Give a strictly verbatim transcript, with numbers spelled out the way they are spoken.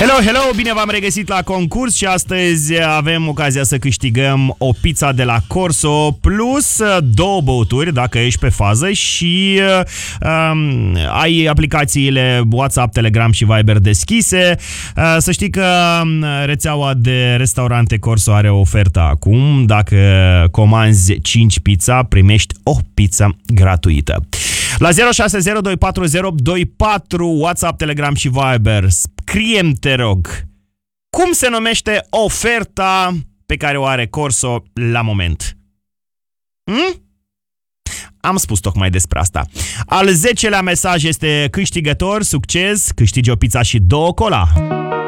Hello, hello! Bine v-am regăsit la concurs și astăzi avem ocazia să câștigăm o pizza de la Corso plus două băuturi, dacă ești pe fază și um, ai aplicațiile WhatsApp, Telegram și Viber deschise. Uh, să știi că rețeaua de restaurante Corso are o ofertă acum. Dacă comanzi cinci pizza, primești o pizza gratuită. La zero șase zero doi patru zero doi patru WhatsApp, Telegram și Viber, scrie-mi, te rog, cum se numește oferta pe care o are Corso la moment? Hm? Am spus tocmai despre asta. Al zecelea mesaj este câștigător, succes, câștigi o pizza și două cola.